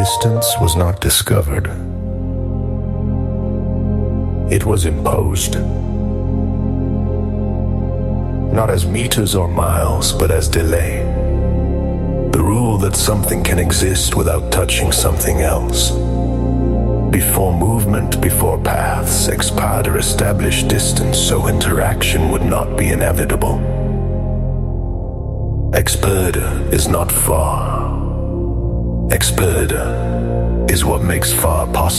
distance was not discovered. It was imposed. Not as meters or miles, but as delay. The rule that something can exist without touching something else. Before movement, before paths expired or established distance, so interaction would not be inevitable. Expurder is not far. Expurder is what makes far possible.